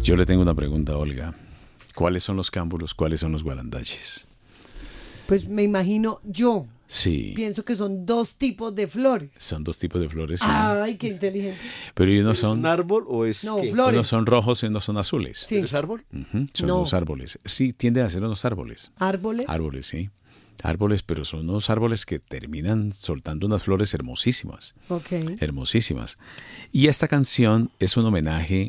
Yo le tengo una pregunta a Olga. ¿Cuáles son los cámbulos? ¿Cuáles son los guarandaches? Pues me imagino, yo Sí, pienso que son dos tipos de flores. son dos tipos de flores. Sí. Ay, qué inteligente. Pero unos ¿Es un son, árbol o es No, qué? flores. unos son rojos y unos son azules. Sí. ¿Es árbol? Ujú, son No. dos árboles. Sí, tienden a ser unos árboles. Árboles. Árboles, sí. Árboles, pero son unos árboles que terminan soltando unas flores hermosísimas. Ok. Hermosísimas. Y esta canción es un homenaje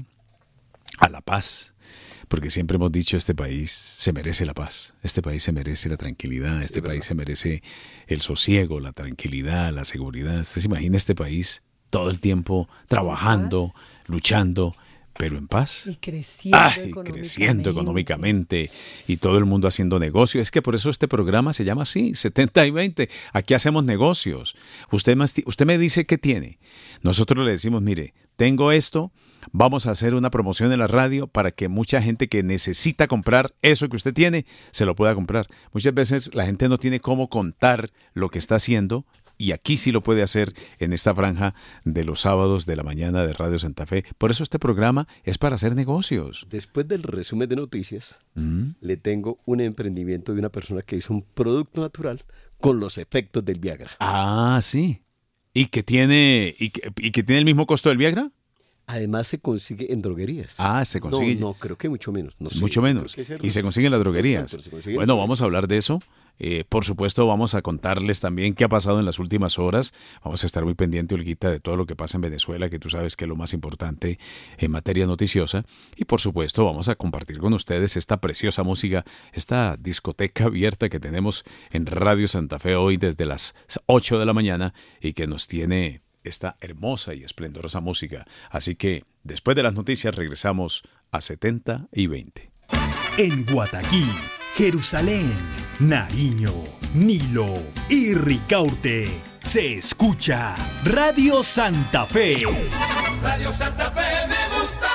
a la paz. Porque siempre hemos dicho, este país se merece la paz, este país se merece la tranquilidad, este país se merece el sosiego, la tranquilidad, la seguridad. Usted se imagina este país todo el tiempo trabajando, luchando, pero en paz. Y creciendo Ay, económicamente. creciendo económicamente y todo el mundo haciendo negocio. Es que por eso este programa se llama así, 70 y 20. Aquí hacemos negocios. Usted me dice qué tiene. Nosotros le decimos, mire, tengo esto, vamos a hacer una promoción en la radio para que mucha gente que necesita comprar eso que usted tiene, se lo pueda comprar. Muchas veces la gente no tiene cómo contar lo que está haciendo, y aquí sí lo puede hacer en esta franja de los sábados de la mañana de Radio Santa Fe. Por eso este programa es para hacer negocios. Después del resumen de noticias, ¿Mm? le tengo un emprendimiento de una persona que hizo un producto natural con los efectos del Viagra. Ah, sí. ¿Y que tiene el mismo costo del Viagra? Además se consigue en droguerías. Ah, se consigue. No, creo que mucho menos. No sé, Mucho menos. creo que es Y se consigue en las droguerías. Pero se consigue en Bueno, droguerías. vamos a hablar de eso. Por supuesto, vamos a contarles también qué ha pasado en las últimas horas. Vamos a estar muy pendiente, Olguita, de todo lo que pasa en Venezuela, que tú sabes que es lo más importante en materia noticiosa. Y por supuesto, vamos a compartir con ustedes esta preciosa música, esta discoteca abierta que tenemos en Radio Santa Fe hoy desde las 8 de la mañana y que nos tiene esta hermosa y esplendorosa música. Así que, después de las noticias, regresamos a 70 y 20. En Guataquí, Jerusalén, Nariño, Nilo y Ricaurte se escucha Radio Santa Fe. Radio Santa Fe me gusta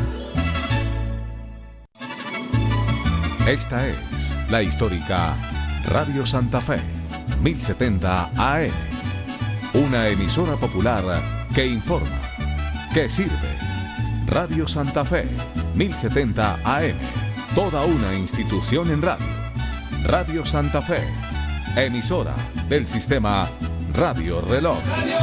más. Esta es la histórica Radio Santa Fe, 1070 AM. Una emisora popular que informa, que sirve. Radio Santa Fe, 1070 AM. Toda una institución en radio. Radio Santa Fe, emisora del sistema Radio Reloj.